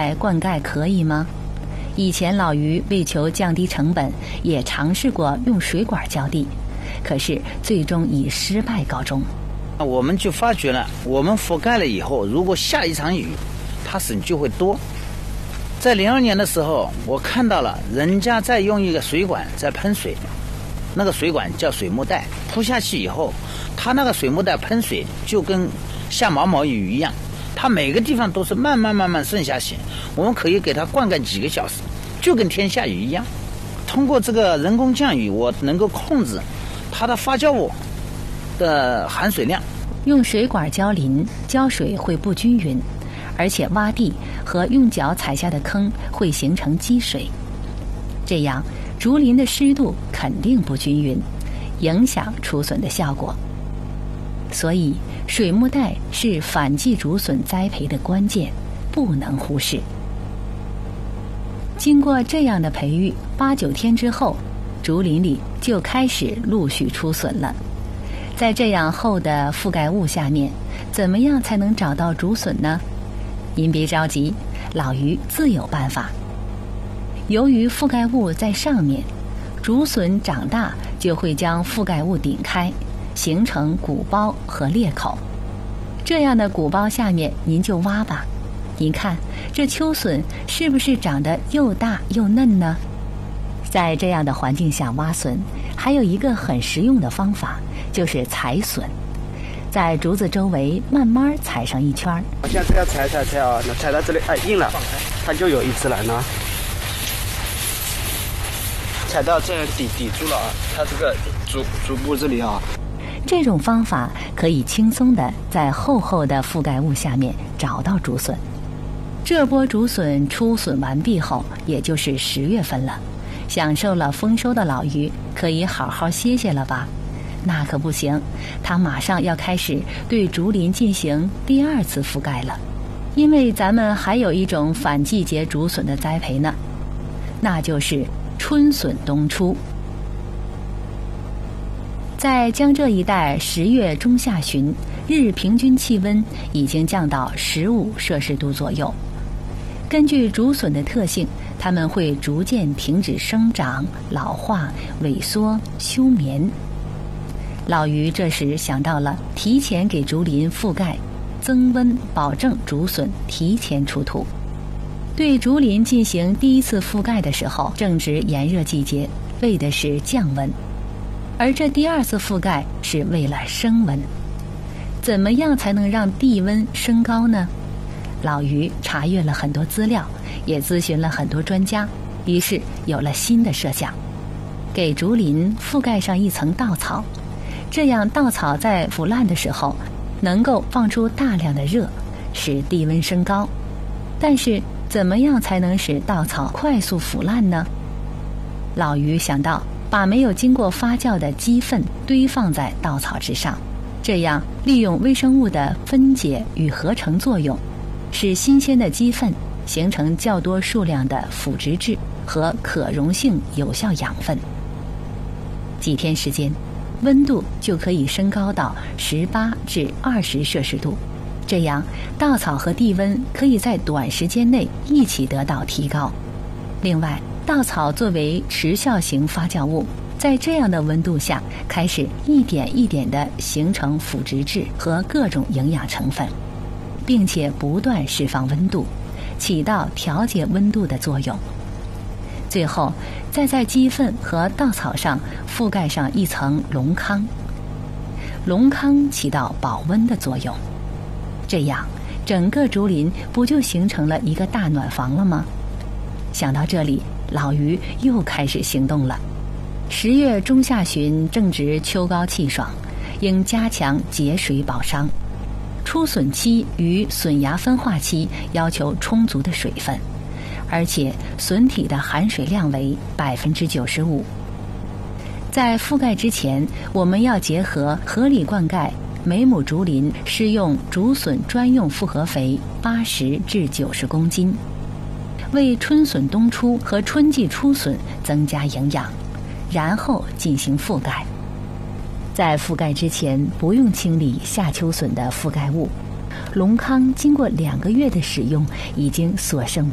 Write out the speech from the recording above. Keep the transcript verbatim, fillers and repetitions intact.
代灌溉可以吗？以前老于为求降低成本，也尝试过用水管浇地，可是最终以失败告终。 我们就发觉了，我们覆盖了以后，如果下一场雨，它水就会多。在零二年的时候，我看到了人家在用一个水管在喷水，那个水管叫水幕带，铺下去以后，它那个水幕带喷水就跟下毛毛雨一样，它每个地方都是慢慢慢慢渗下去，我们可以给它灌溉几个小时，就跟天下雨一样。通过这个人工降雨，我能够控制它的发酵物的含水量。 用水管浇淋，浇水会不均匀，而且洼地和用脚踩下的坑会形成积水，这样竹林的湿度肯定不均匀，影响除笋的效果。所以水幕带是反季竹笋栽培的关键，不能忽视。经过这样的培育，八九天之后，竹林里就开始陆续出笋了。在这样厚的覆盖物下面，怎么样才能找到竹笋呢？您别着急，老于自有办法。由于覆盖物在上面，竹笋长大就会将覆盖物顶开，形成鼓包和裂口。这样的鼓包下面您就挖吧，您看这秋笋是不是长得又大又嫩呢？在这样的环境下挖笋，还有一个很实用的方法，就是踩笋。在竹子周围慢慢踩上一圈。 像这样踩踩踩啊，那踩到这里哎硬了，它就有一只来了。踩到这样抵抵住了啊，它这个竹竹部这里啊。 这种方法可以轻松地在厚厚的覆盖物下面找到竹笋。这波竹笋出笋完毕后，也就是十月份了。享受了丰收的老于可以好好歇歇了吧？那可不行，他马上要开始对竹林进行第二次覆盖了。因为咱们还有一种反季节竹笋的栽培呢，那就是春笋冬出。在江浙一带，十月中下旬，日平均气温已经降到十五摄氏度左右。根据竹笋的特性，它们会逐渐停止生长、老化、萎缩、休眠。老于这时想到了提前给竹林覆盖、增温，保证竹笋提前出土。对竹林进行第一次覆盖的时候，正值炎热季节，为的是降温；而这第二次覆盖是为了升温。怎么样才能让地温升高呢？老于查阅了很多资料，也咨询了很多专家，于是有了新的设想：给竹林覆盖上一层稻草，这样稻草在腐烂的时候能够放出大量的热，使地温升高。但是怎么样才能使稻草快速腐烂呢？老于想到把没有经过发酵的鸡粪堆放在稻草之上，这样利用微生物的分解与合成作用，使新鲜的鸡粪形成较多数量的腐殖质和可溶性有效养分。几天时间，温度就可以升高到十八至二十摄氏度，这样稻草和地温可以在短时间内一起得到提高。另外，稻草作为持效型发酵物，在这样的温度下开始一点一点地形成腐殖质和各种营养成分，并且不断释放温度，起到调节温度的作用。最后再在鸡粪和稻草上覆盖上一层龙糠，龙糠起到保温的作用，这样整个竹林不就形成了一个大暖房了吗？想到这里，老于又开始行动了。十月中下旬正值秋高气爽，应加强节水保墒。出笋期与笋芽分化期要求充足的水分，而且笋体的含水量为百分之九十五。在覆盖之前，我们要结合合理灌溉，每亩竹林施用竹笋专用复合肥八十至九十公斤，为春笋冬出和春季出笋增加营养，然后进行覆盖。在覆盖之前不用清理夏秋笋的覆盖物，龙糠经过两个月的使用已经所剩